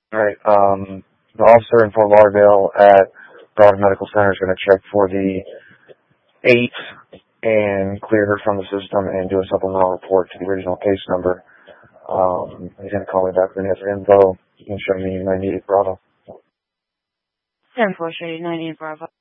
All right. The officer in Fort Lauderdale at Broward Medical Center is going to check for the 8 and clear her from the system and do a supplemental report to the original case number. He's going to call me back when he has info. He can show me 98 Bravo. 10-4, 98 Bravo.